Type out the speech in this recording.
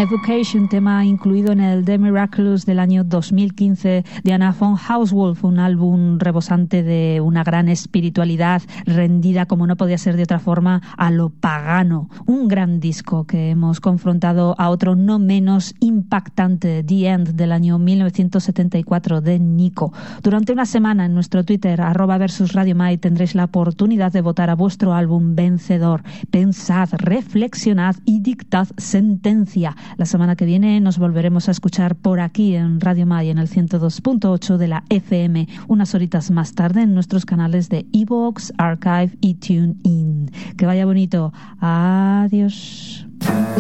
Evocation, tema incluido en el The Miraculous del año 2015 de Anna von Hauswolf, un álbum rebosante de una gran espiritualidad rendida, como no podía ser de otra forma, a lo pagano. Un gran disco que hemos confrontado a otro no menos impactante, The End del año 1974 de Nico. Durante una semana en nuestro Twitter @versusradiomai tendréis la oportunidad de votar a vuestro álbum vencedor. Pensad, reflexionad y dictad sentencia. La semana que viene nos volveremos a escuchar por aquí en Radio Mai en el 102.8 de la FM, unas horitas más tarde en nuestros canales de iVoox, Archive y TuneIn. Que vaya bonito. Adiós.